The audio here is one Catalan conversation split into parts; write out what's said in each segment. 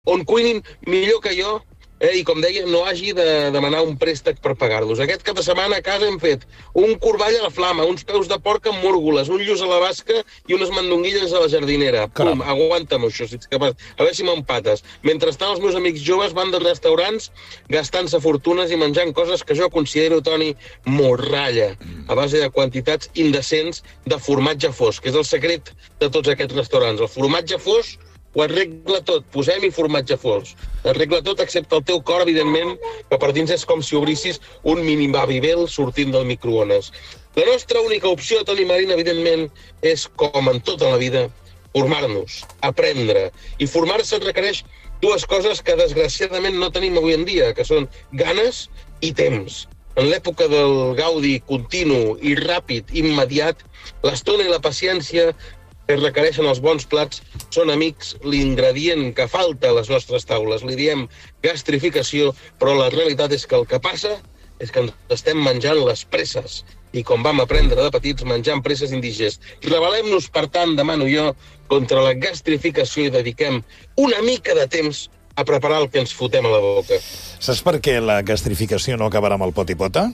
on cuinin millor que jo, i com deia, no hagi de demanar un préstec per pagar-los. Aquest cap de setmana a casa hem fet un corball a la flama, uns peus de porc amb múrgoles, un lluç a la basca i unes mandonguilles a la jardinera. Pum, aguanta'm això, si ets capaç. A veure si m'empates. Mentrestant, els meus amics joves van dels restaurants gastant-se fortunes i menjant coses que jo considero, Toni, morralla, a base de quantitats indecents de formatge fosc, que és el secret de tots aquests restaurants. El formatge fosc ho arregla tot, posem-hi formatge fosc. Arregla tot, excepte el teu cor, evidentment, que per dins és com si obrissis un mini Babybel sortint del microones. La nostra única opció, Toni Marín, evidentment, és, com en tota la vida, formar-nos, aprendre. I formar-se requereix dues coses que, desgraciadament, no tenim avui en dia, que són ganes i temps. En l'època del gaudi continu i ràpid, immediat, l'estona i la paciència que requereixen els bons plats són, amics, l'ingredient que falta a les nostres taules. Li diem gastrificació, però la realitat és que el que passa és que ens estem menjant les presses. I com vam aprendre de petits, menjant presses indigest. Rebel·lem-nos, per tant, demano jo, contra la gastrificació i dediquem una mica de temps a preparar el que ens fotem a la boca. Saps per què la gastrificació no acabarà amb el pot i pota?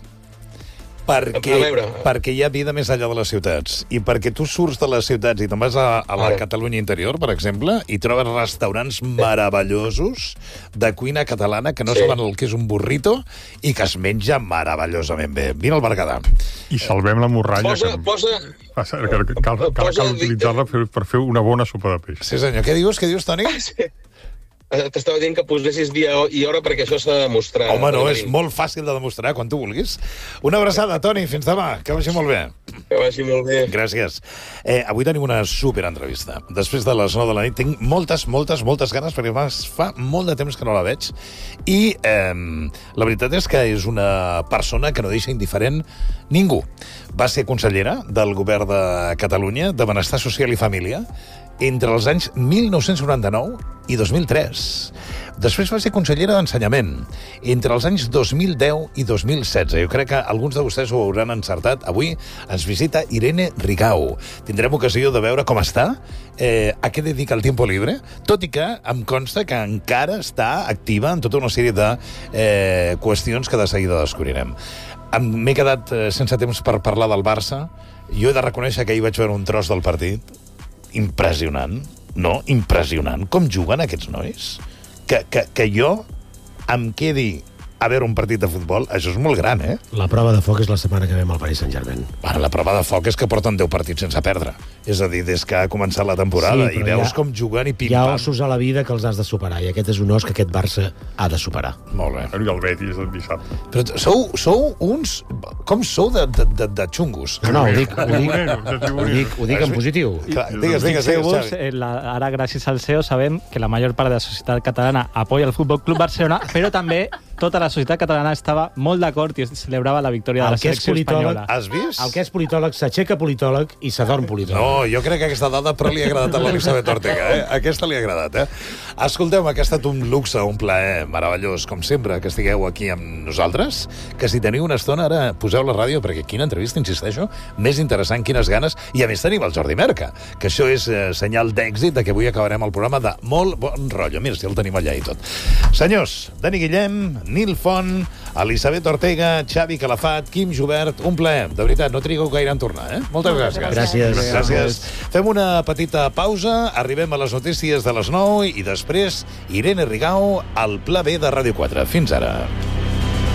Perquè hi ha vida més enllà de les ciutats. I perquè tu surts de les ciutats i te'n vas a la Catalunya interior, per exemple, i trobes restaurants meravellosos de cuina catalana que no saben el que és un burrito i que es menja meravellosament bé. Vine al Berguedà. I salvem la morralla. Cal utilitzar-la per fer una bona sopa de peix. Sí, senyor. Què dius, Toni? T'estava dient que posessis dia i hora perquè això s'ha de demostrar. Home, no, és molt fàcil de demostrar quan tu vulguis. Una abraçada, Toni, fins demà. Que vagi molt bé. Que vagi molt bé. Gràcies. Avui tenim una superentrevista. Després de les 9 de la nit tinc moltes ganes perquè fa molt de temps que no la veig. I la veritat és que és una persona que no deixa indiferent ningú. Va ser consellera del govern de Catalunya de Benestar Social i Família entre els anys 1999 i 2003. Després va ser consellera d'Ensenyament entre els anys 2010 i 2016. Jo crec que alguns de vostès ho hauran encertat. Avui ens visita Irene Rigau. Tindrem ocasió de veure com està, a què dedica el tiempo libre, tot i que em consta que encara està activa en tota una sèrie de qüestions que de seguida descobrirem. M'he quedat sense temps per parlar del Barça. Jo he de reconèixer que ahir vaig veure un tros del partit. Impressionant. No, impressionant. Com juguen aquests nois? Que jo em quedi a veure un partit de futbol, això és molt gran, La prova de foc és la setmana que ve amb el Paris Saint-Germain. Bueno, la prova de foc és que porten 10 partits sense perdre. És a dir, des que ha començat la temporada, i veus com juguen i pim-pam. Hi ha ossos a la vida que els has de superar, i aquest és un os que aquest Barça ha de superar. Molt bé. I el Betis el dissabte. Però sou uns... Com sou de xungos? No, ho dic en positiu. Digues, Ara, gràcies al CEO, sabem que la major part de la societat catalana apoya el Futbol Club Barcelona, però també tota la societat catalana estava molt d'acord i celebrava la victòria de la selecció espanyola. Has vist? El que és politòleg s'aixeca politòleg i s'adorm politòleg. No, jo crec que aquesta dada però li ha agradat a l'Elisabet Ortega, Aquesta li ha agradat, Escolteu, que ha estat un luxe, un plaer meravellós, com sempre, que estigueu aquí amb nosaltres, que si teniu una estona ara poseu la ràdio, perquè quina entrevista, insisteixo, més interessant, quines ganes, i a més tenim el Jordi Merca, que això és senyal d'èxit de que avui acabarem el programa de molt bon rotllo. Mira, si el tenim allà i tot. Senyors, Dani Guillem, Nil Font, Elisabet Ortega, Xavi Calafat, Quim Jubert, un plaer. De veritat, no trigueu gaire en tornar, Moltes gràcies. Gràcies. Fem una petita pausa, arribem a les notícies de les 9 i després Irene Rigau al Pla B de Ràdio 4. Fins ara.